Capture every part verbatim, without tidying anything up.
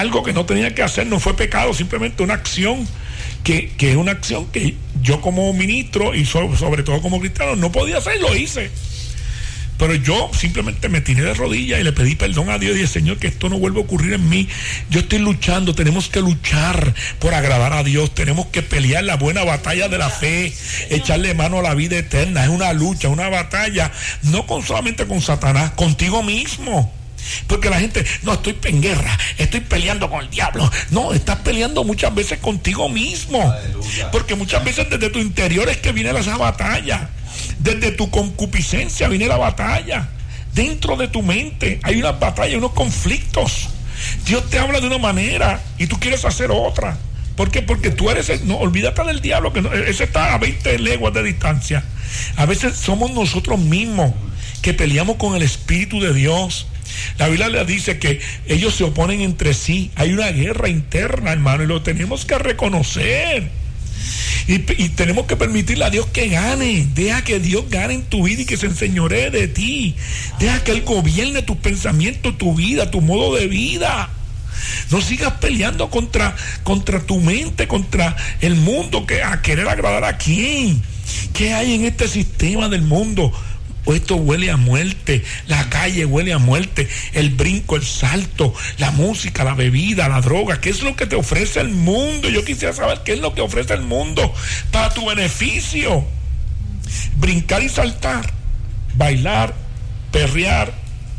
algo que no tenía que hacer, no fue pecado, simplemente una acción que, que es una acción que yo como ministro y sobre, sobre todo como cristiano no podía hacer, lo hice. Pero yo simplemente me tiré de rodillas y le pedí perdón a Dios y dije, Señor, que esto no vuelva a ocurrir en mí. Yo estoy luchando, tenemos que luchar por agradar a Dios, tenemos que pelear la buena batalla de la fe, echarle mano a la vida eterna. Es una lucha, una batalla, no con, solamente con Satanás, contigo mismo. Porque la gente, no, estoy en guerra, estoy peleando con el diablo. No, estás peleando muchas veces contigo mismo. Porque muchas veces desde tu interior es que viene esa batalla. Desde tu concupiscencia viene la batalla. Dentro de tu mente hay una batalla, unos conflictos. Dios te habla de una manera y tú quieres hacer otra. ¿Por qué? Porque tú eres el, no, olvídate del diablo, que no, ese está a veinte leguas de distancia. A veces somos nosotros mismos que peleamos con el Espíritu de Dios. La Biblia le dice que ellos se oponen entre sí. Hay una guerra interna, hermano, y lo tenemos que reconocer. Y, y tenemos que permitirle a Dios que gane. Deja que Dios gane en tu vida y que se enseñoree de ti. Deja que Él gobierne tus pensamientos, tu vida, tu modo de vida. No sigas peleando contra, contra tu mente, contra el mundo, que a querer agradar a quién. ¿Qué hay en este sistema del mundo? Esto huele a muerte, la calle huele a muerte, el brinco, el salto, la música, la bebida, la droga. ¿Qué es lo que te ofrece el mundo? Yo quisiera saber qué es lo que ofrece el mundo para tu beneficio. Brincar y saltar, bailar, perrear,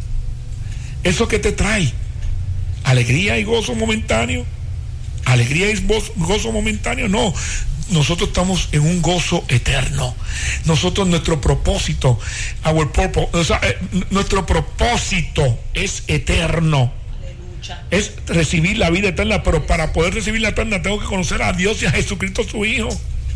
¿eso qué te trae? Alegría y gozo momentáneo. Alegría y gozo momentáneo, no. Nosotros estamos en un gozo eterno. Nosotros, nuestro propósito, our purpose, o sea, eh, nuestro propósito es eterno. Aleluya. Es recibir la vida eterna, pero para poder recibir la eterna tengo que conocer a Dios y a Jesucristo su Hijo.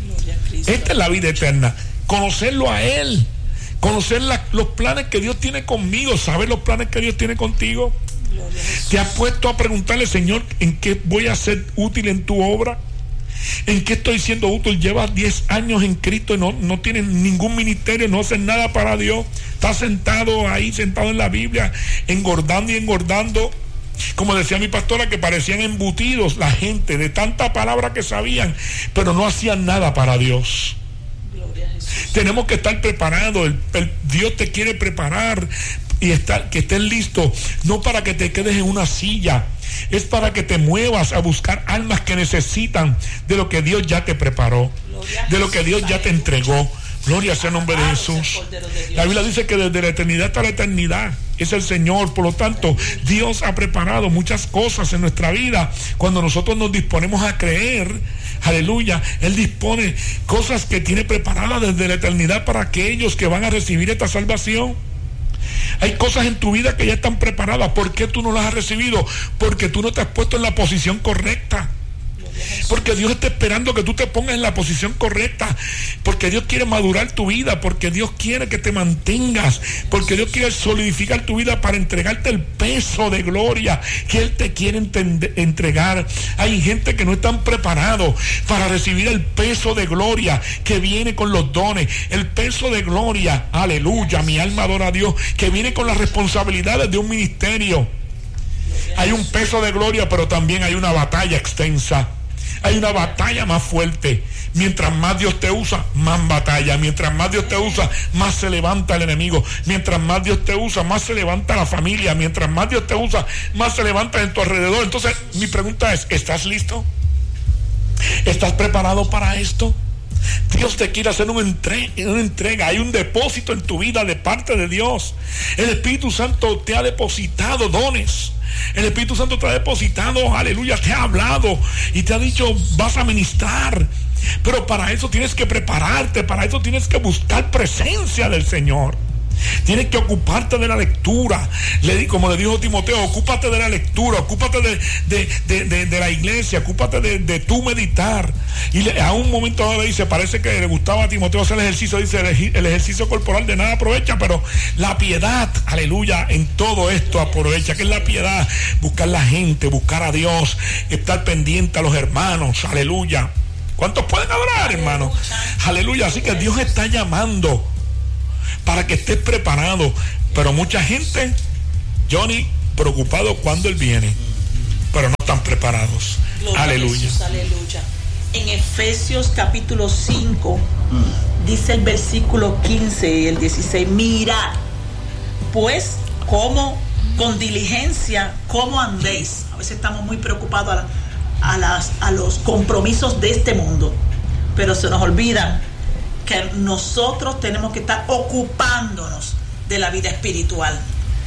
Esta es la vida eterna, conocerlo a Él, conocer la, los planes que Dios tiene conmigo, saber los planes que Dios tiene contigo. ¿Te has puesto a preguntarle, Señor, en qué voy a ser útil en tu obra? ¿En qué estoy siendo útil? Llevas diez años en Cristo y no, no tienes ningún ministerio, no haces nada para Dios. Estás sentado ahí, sentado en la Biblia, engordando y engordando. Como decía mi pastora, que parecían embutidos la gente de tanta palabra que sabían, pero no hacían nada para Dios. Gloria a Jesús. Tenemos que estar preparados. El, el, Dios te quiere preparar y estar, que estés listo, no para que te quedes en una silla, es para que te muevas a buscar almas que necesitan de lo que Dios ya te preparó, de lo que Dios ya te entregó. Gloria sea el nombre de Jesús. La Biblia dice que desde la eternidad hasta la eternidad es el Señor. Por lo tanto, Dios ha preparado muchas cosas en nuestra vida. Cuando nosotros nos disponemos a creer, aleluya, Él dispone cosas que tiene preparadas desde la eternidad para aquellos que van a recibir esta salvación. Hay cosas en tu vida que ya están preparadas. ¿Por qué tú no las has recibido? Porque tú no te has puesto en la posición correcta. Porque Dios está esperando que tú te pongas en la posición correcta. Porque Dios quiere madurar tu vida. Porque Dios quiere que te mantengas. Porque Dios quiere solidificar tu vida para entregarte el peso de gloria que Él te quiere entende- entregar. Hay gente que no están preparados para recibir el peso de gloria que viene con los dones. El peso de gloria, aleluya, mi alma adora a Dios, que viene con las responsabilidades de un ministerio. Hay un peso de gloria, pero también hay una batalla extensa. Hay una batalla más fuerte. Mientras más Dios te usa, más batalla. Mientras más Dios te usa, más se levanta el enemigo. Mientras más Dios te usa, más se levanta la familia. Mientras más Dios te usa, más se levanta en tu alrededor. Entonces, mi pregunta es, ¿estás listo? ¿Estás preparado para esto? Dios te quiere hacer una entrega, una entrega. Hay un depósito en tu vida de parte de Dios. El Espíritu Santo te ha depositado dones. El Espíritu Santo te ha depositado, aleluya, te ha hablado y te ha dicho, vas a ministrar. Pero para eso tienes que prepararte, para eso tienes que buscar presencia del Señor. Tienes que ocuparte de la lectura. Le, como le dijo Timoteo, ocúpate de la lectura, ocúpate de, de, de, de, de la iglesia, ocúpate de, de tu meditar. Y le, a un momento dado le dice, parece que le gustaba a Timoteo hacer el ejercicio, dice, el, el ejercicio corporal de nada aprovecha, pero la piedad, aleluya, en todo esto aprovecha. ¿Qué es la piedad? Buscar la gente, buscar a Dios, estar pendiente a los hermanos, aleluya. ¿Cuántos pueden adorar, hermanos? Aleluya. Así que Dios está llamando para que estés preparado. Pero mucha gente, Johnny, preocupado cuando Él viene, pero no están preparados. Gloria Aleluya. Jesús, aleluya. En Efesios capítulo cinco mm. dice el versículo quince y el dieciséis: mirad pues cómo con diligencia cómo andéis. A veces estamos muy preocupados a, la, a, las, a los compromisos de este mundo, pero se nos olvida que nosotros tenemos que estar ocupándonos de la vida espiritual.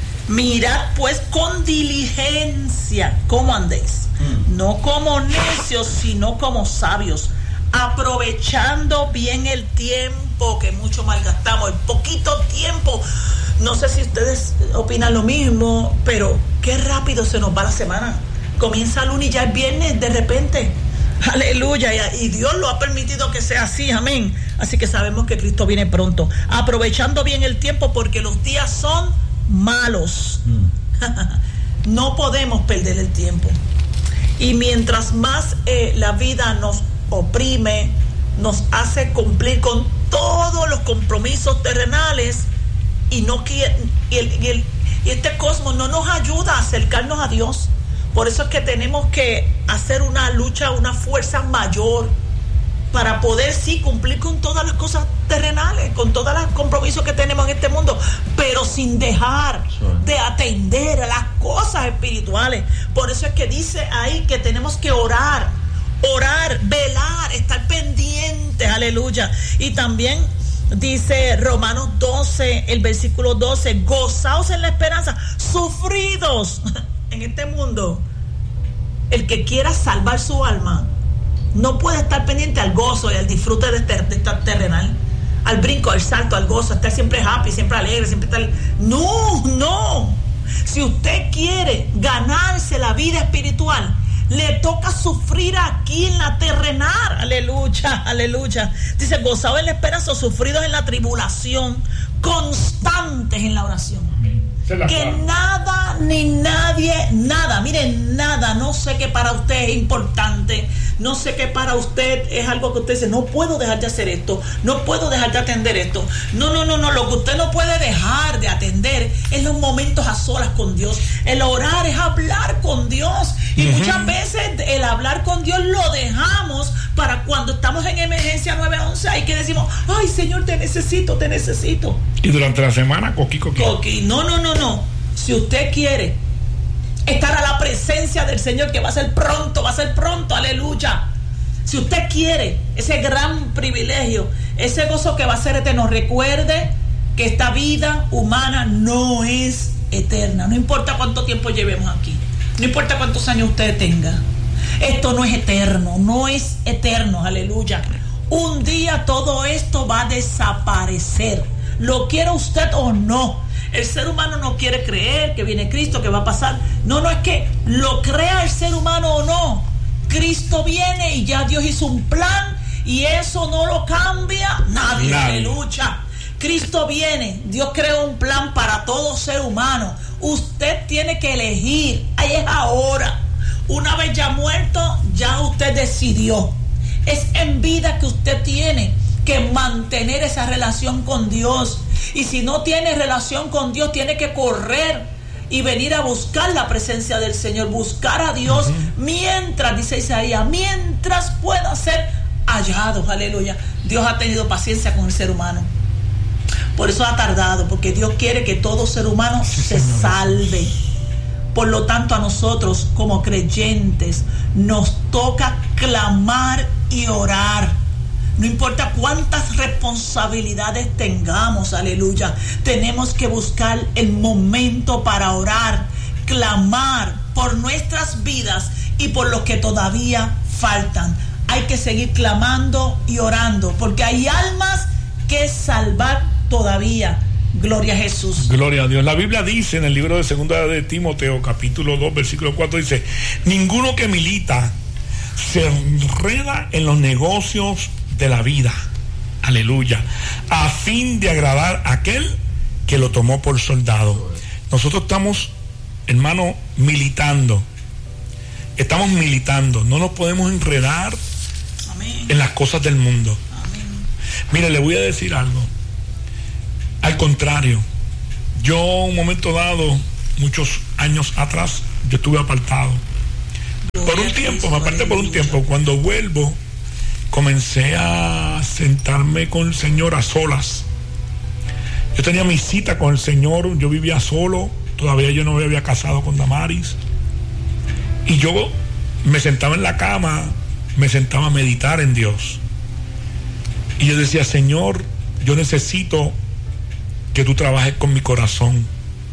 Mirad pues con diligencia cómo andéis, mm. no como necios, sino como sabios, aprovechando bien el tiempo, que mucho malgastamos, el poquito tiempo. No sé si ustedes opinan lo mismo, pero qué rápido se nos va la semana. Comienza el lunes y ya es viernes de repente. Aleluya, y Dios lo ha permitido que sea así, amén. Así que sabemos que Cristo viene pronto. Aprovechando bien el tiempo, porque los días son malos. Mm. No podemos perder el tiempo. Y mientras más eh, la vida nos oprime, nos hace cumplir con todos los compromisos terrenales, y no quiere, y, el, y, el, y este cosmos no nos ayuda a acercarnos a Dios. Por eso es que tenemos que hacer una lucha, una fuerza mayor para poder sí cumplir con todas las cosas terrenales, con todos los compromisos que tenemos en este mundo, pero sin dejar de atender a las cosas espirituales. Por eso es que dice ahí que tenemos que orar, orar, velar, estar pendientes, aleluya. Y también dice Romanos doce, el versículo doce: gozaos en la esperanza, sufridos. En este mundo, el que quiera salvar su alma no puede estar pendiente al gozo y al disfrute de, ter- de estar terrenal, al brinco, al salto, al gozo, estar siempre happy, siempre alegre, siempre estar... No, no. Si usted quiere ganarse la vida espiritual, le toca sufrir aquí en la terrenal. Aleluya, aleluya. Dice: gozados en la esperanza, sufridos en la tribulación, constantes en la oración. Que nada ni nadie, nada, miren, nada, no sé qué para usted es importante, no sé qué para usted es algo que usted dice: no puedo dejar de hacer esto, no puedo dejar de atender esto. No, no, no, no, lo que usted no puede dejar de atender es los momentos a solas con Dios. El orar es hablar con Dios, y uh-huh. muchas veces el hablar con Dios lo dejamos para cuando estamos en emergencia nueve once, ahí que decimos: ay, Señor, te necesito, te necesito. Y durante la semana, coqui, coqui. Coqui, no, no, no, no. Si usted quiere estar a la presencia del Señor, que va a ser pronto, va a ser pronto, aleluya. Si usted quiere ese gran privilegio, ese gozo que va a ser eterno, recuerde que esta vida humana no es eterna. No importa cuánto tiempo llevemos aquí, no importa cuántos años usted tenga, esto no es eterno, no es eterno, aleluya. Un día todo esto va a desaparecer, lo quiera usted o no. El ser humano no quiere creer que viene Cristo, que va a pasar. No, no, es que lo crea el ser humano o no, Cristo viene y ya Dios hizo un plan, y eso no lo cambia nadie, nadie. Aleluya. Cristo viene, Dios creó un plan para todo ser humano. Usted tiene que elegir, ahí es ahora. Una vez ya muerto, ya usted decidió. Es en vida que usted tiene que mantener esa relación con Dios. Y si no tiene relación con Dios, tiene que correr y venir a buscar la presencia del Señor, buscar a Dios, uh-huh. mientras, dice Isaías, mientras pueda ser hallado, aleluya. Dios ha tenido paciencia con el ser humano, por eso ha tardado, porque Dios quiere que todo ser humano sí, se señor. salve. Por lo tanto, a nosotros como creyentes nos toca clamar y orar. No importa cuántas responsabilidades tengamos, aleluya, tenemos que buscar el momento para orar, clamar por nuestras vidas y por los que todavía faltan. Hay que seguir clamando y orando, porque hay almas que salvar todavía. Gloria a Jesús. Gloria a Dios. La Biblia dice en el libro de Segunda de Timoteo, capítulo dos, versículo cuatro, dice: ninguno que milita se enreda en los negocios de la vida, aleluya, a fin de agradar a aquel que lo tomó por soldado. Nosotros estamos, hermano, militando, estamos militando, no nos podemos enredar Amén. en las cosas del mundo. Amén. Mire, le voy a decir algo, al contrario, yo un momento dado, muchos años atrás, yo estuve apartado por un tiempo, me aparté por un tiempo. Cuando vuelvo, comencé a sentarme con el Señor a solas. Yo tenía mi cita con el Señor, yo vivía solo, todavía yo no me había casado con Damaris. Y yo me sentaba en la cama, me sentaba a meditar en Dios. Y yo decía, Señor, yo necesito que tú trabajes con mi corazón.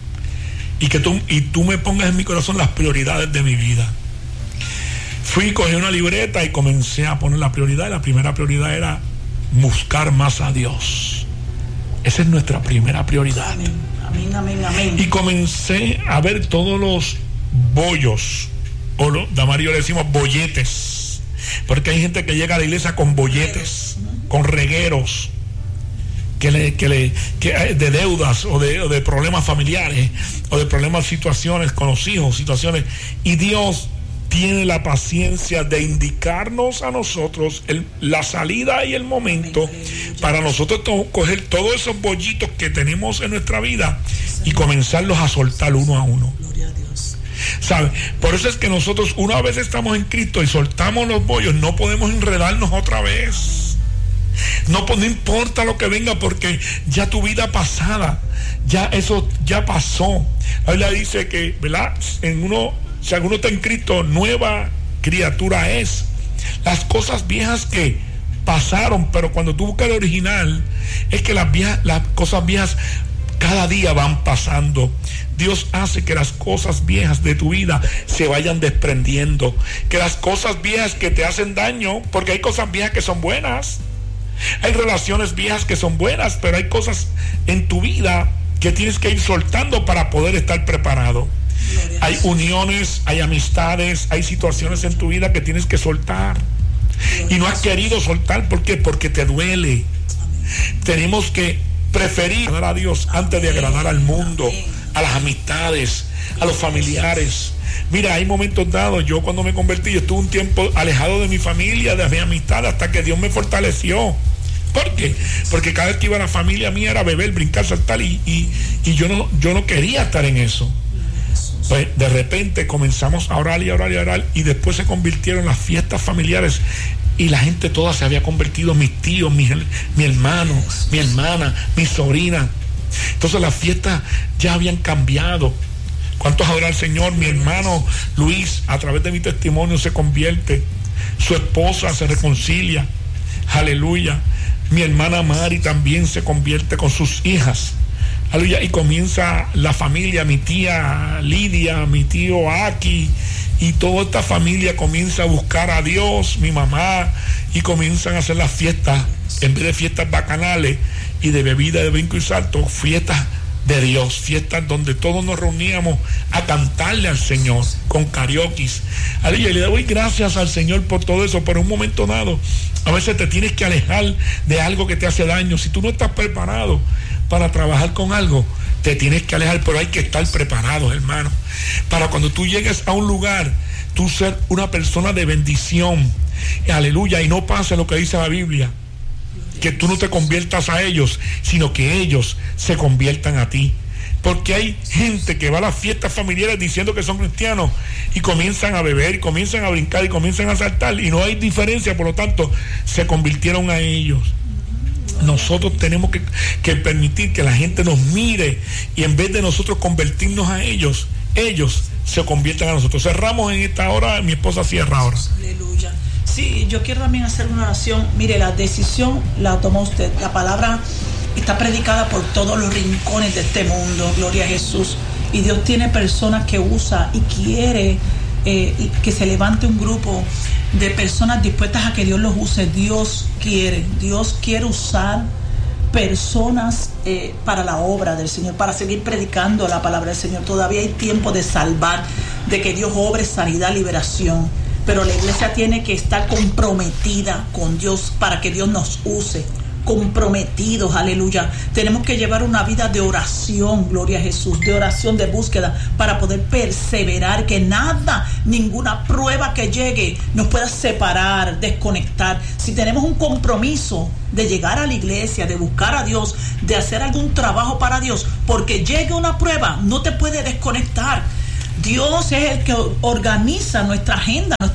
Y que tú, y tú me pongas en mi corazón las prioridades de mi vida. Fui, cogí una libreta y comencé a poner la prioridad. Y la primera prioridad era buscar más a Dios. Esa es nuestra primera prioridad. Amén, amén, amén, amén. Y comencé a ver todos los bollos, o lo, Damario le decimos bolletes, porque hay gente que llega a la iglesia con bolletes, con regueros, que le, que le, que de deudas o de, o de problemas familiares o de problemas, situaciones con los hijos, situaciones, y Dios tiene la paciencia de indicarnos a nosotros el, la salida y el momento para nosotros to, coger todos esos bollitos que tenemos en nuestra vida y comenzarlos a soltar uno a uno. Gloria a Dios. ¿Sabe? Por eso es que nosotros una vez estamos en Cristo y soltamos los bollos, no podemos enredarnos otra vez. No, no importa lo que venga, porque ya tu vida pasada, ya eso ya pasó. La Biblia dice que, ¿verdad? En uno, si alguno está en Cristo, nueva criatura es. Las cosas viejas que pasaron, pero cuando tú buscas el original, es que las viejas, las cosas viejas cada día van pasando. Dios hace que las cosas viejas de tu vida se vayan desprendiendo, que las cosas viejas que te hacen daño, porque hay cosas viejas que son buenas, hay relaciones viejas que son buenas, pero hay cosas en tu vida que tienes que ir soltando para poder estar preparado. Hay uniones, hay amistades, hay situaciones en tu vida que tienes que soltar y no has querido soltar. ¿Por qué? Porque te duele. Tenemos que preferir agradar a Dios antes de agradar al mundo, a las amistades, a los familiares. Mira, hay momentos dados, yo cuando me convertí, yo estuve un tiempo alejado de mi familia, de mi amistad, hasta que Dios me fortaleció. ¿Por qué? Porque cada vez que iba a la familia mía era beber, brincar, saltar, y, y, y yo, no, yo no quería estar en eso. Pues de repente comenzamos a orar y a orar y a orar, y después se convirtieron las fiestas familiares y la gente toda se había convertido, mis tíos, mi, mi hermano, mi hermana, mi sobrina. Entonces las fiestas ya habían cambiado. ¿Cuántos adoran al Señor? Mi hermano Luis, a través de mi testimonio, se convierte. Su esposa se reconcilia. Aleluya. Mi hermana Mari también se convierte con sus hijas. Aleluya. Y comienza la familia, mi tía Lidia, mi tío Aki, y toda esta familia comienza a buscar a Dios, mi mamá, y comienzan a hacer las fiestas, en vez de fiestas bacanales y de bebida de brinco y salto, fiestas de Dios, fiestas donde todos nos reuníamos a cantarle al Señor con karaokes. Aleluya, y le doy gracias al Señor por todo eso. Pero en un momento dado, a veces te tienes que alejar de algo que te hace daño. Si tú no estás preparado para trabajar con algo, te tienes que alejar, pero hay que estar preparado, hermano, para cuando tú llegues a un lugar, tú ser una persona de bendición. Aleluya, y no pase lo que dice la Biblia, que tú no te conviertas a ellos, sino que ellos se conviertan a ti. Porque hay gente que va a las fiestas familiares diciendo que son cristianos y comienzan a beber, y comienzan a brincar, y comienzan a saltar, y no hay diferencia, por lo tanto se convirtieron a ellos. Nosotros tenemos que, que permitir que la gente nos mire, y en vez de nosotros convertirnos a ellos, ellos se conviertan a nosotros. Cerramos en esta hora, mi esposa cierra ahora. Aleluya. Sí, yo quiero también hacer una oración. Mire, la decisión la tomó usted. La palabra está predicada por todos los rincones de este mundo. Gloria a Jesús. Y Dios tiene personas que usa y quiere eh, que se levante un grupo de personas dispuestas a que Dios los use. Dios quiere, Dios quiere usar personas eh, para la obra del Señor, para seguir predicando la palabra del Señor. Todavía hay tiempo de salvar, de que Dios obre sanidad, liberación. Pero la iglesia tiene que estar comprometida con Dios para que Dios nos use. Comprometidos, aleluya. Tenemos que llevar una vida de oración, gloria a Jesús, de oración, de búsqueda, para poder perseverar, que nada, ninguna prueba que llegue nos pueda separar, desconectar. Si tenemos un compromiso de llegar a la iglesia, de buscar a Dios, de hacer algún trabajo para Dios, porque llegue una prueba, no te puede desconectar. Dios es el que organiza nuestra agenda, nuestra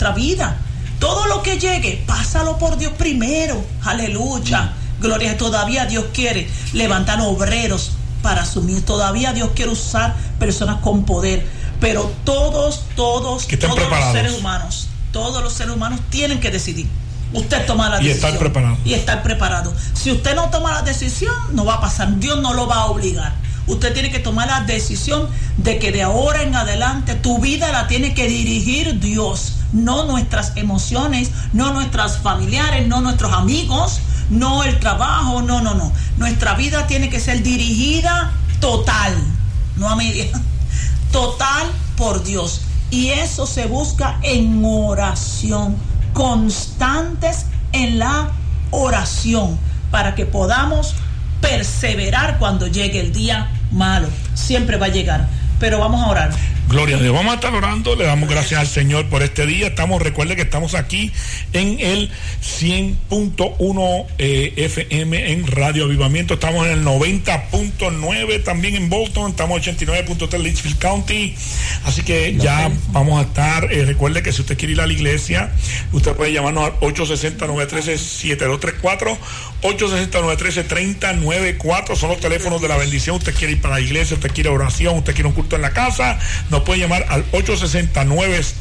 nuestra vida. Todo lo que llegue, pásalo por Dios primero. Aleluya. Gloria, todavía Dios quiere levantar obreros para asumir. Todavía Dios quiere usar personas con poder. Pero todos, todos, todos los seres humanos, todos los seres humanos tienen que decidir. Usted toma la decisión. Y estar preparado. Y estar preparado. Si usted no toma la decisión, no va a pasar. Dios no lo va a obligar. Usted tiene que tomar la decisión de que de ahora en adelante tu vida la tiene que dirigir Dios. No nuestras emociones, no nuestros familiares, no nuestros amigos, no el trabajo, no, no, no. Nuestra vida tiene que ser dirigida total, no a media, total por Dios. Y eso se busca en oración, constantes en la oración, para que podamos perseverar cuando llegue el día malo. Siempre va a llegar, pero vamos a orar. Gloria a Dios. Vamos a estar orando. Le damos gracias al Señor por este día. Estamos, recuerde que estamos aquí en el cien punto uno eh, F M en Radio Avivamiento. Estamos en el noventa punto nueve también en Bolton. Estamos en ochenta y nueve punto tres Litchfield County. Así que ya vamos a estar. Eh, recuerde que si usted quiere ir a la iglesia, usted puede llamarnos al ocho seis cero, nueve uno tres, siete dos tres cuatro. ocho seis cero, nueve uno tres, tres cero nueve cuatro. Son los teléfonos de la bendición. Usted quiere ir para la iglesia, usted quiere oración, usted quiere un culto en la casa, nos puede llamar al ocho seis cero, nueve uno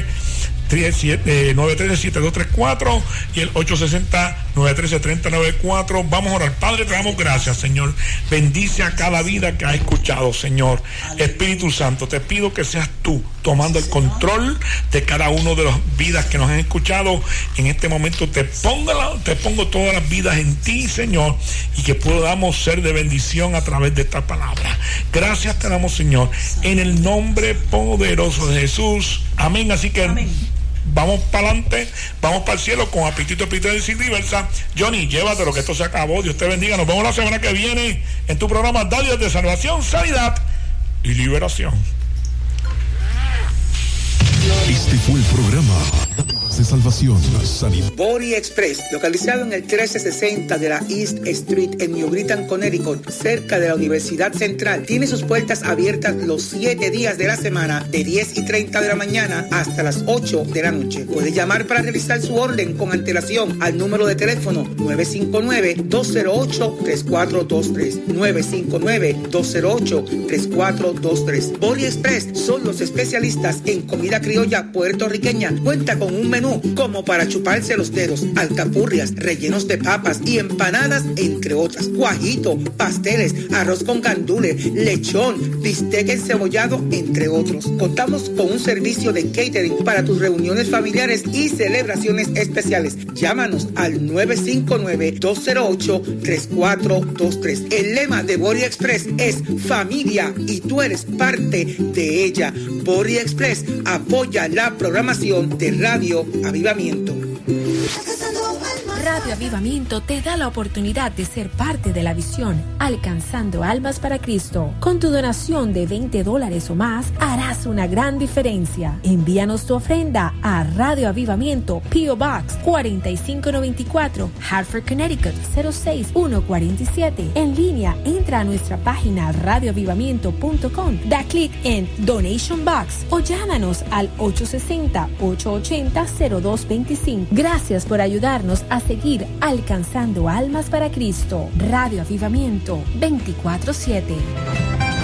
tres, siete dos tres cuatro y el ocho seis cero, nueve uno tres, tres cero nueve cuatro. Vamos a orar. Padre, te damos gracias, Señor. Bendice a cada vida que ha escuchado, Señor. Espíritu Santo, te pido que seas tú tomando el control de cada uno de las vidas que nos han escuchado. En este momento te pongo, la, te pongo todas las vidas en ti, Señor, y que podamos ser de bendición a través de esta palabra. Gracias te damos, Señor, en el nombre poderoso de Jesús. Amén. Así que amén. Vamos para adelante, vamos para el cielo con apetito espiritual y sin diversa. Johnny, llévatelo, que esto se acabó. Dios te bendiga. Nos vemos la semana que viene en tu programa Dalios de Salvación, Sanidad y Liberación. Este fue el programa de salvación, sanidad. Body Express, localizado en el trece sesenta de la East Street en New Britain, Connecticut, cerca de la Universidad Central, tiene sus puertas abiertas los siete días de la semana, de diez y treinta de la mañana hasta las ocho de la noche. Puede llamar para realizar su orden con antelación al número de teléfono nueve cinco nueve, dos cero ocho, tres cuatro dos tres, nueve cinco nueve, dos cero ocho, tres cuatro dos tres. Body Express son los especialistas en comida criolla puertorriqueña. Cuenta con un menú como para chuparse los dedos, alcapurrias, rellenos de papas y empanadas, entre otras, cuajito, pasteles, arroz con gandules, lechón, bistec encebollado, entre otros. Contamos con un servicio de catering para tus reuniones familiares y celebraciones especiales. Llámanos al nueve cinco nueve, dos cero ocho, tres cuatro dos tres. El lema de Body Express es familia y tú eres parte de ella. Body Express apoya la programación de Radio Avivamiento. Radio Avivamiento te da la oportunidad de ser parte de la visión Alcanzando Almas para Cristo. Con tu donación de veinte dólares o más, harás una gran diferencia. Envíanos tu ofrenda a Radio Avivamiento, P O Box cuatro cinco nueve cuatro, Hartford, Connecticut cero seis uno cuatro siete. En línea, entra a nuestra página radio avivamiento punto com, da clic en Donation Box o llámanos al ocho seis cero, ocho ocho cero, cero dos dos cinco. Gracias por ayudarnos a seguir alcanzando almas para Cristo. Radio Avivamiento veinticuatro siete.